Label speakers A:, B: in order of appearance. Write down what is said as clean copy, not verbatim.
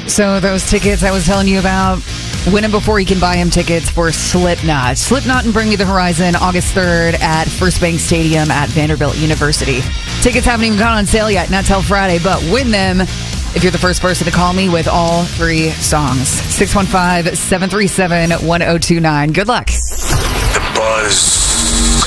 A: So those tickets I was telling you about, win them before you can buy them. Tickets for Slipknot. Slipknot and Bring Me the Horizon, August 3rd at First Bank Stadium at Vanderbilt University. Tickets haven't even gone on sale yet, not till Friday, but win them if you're the first person to call me with all 3 songs. 615-737-1029. Good luck.
B: The Buzz.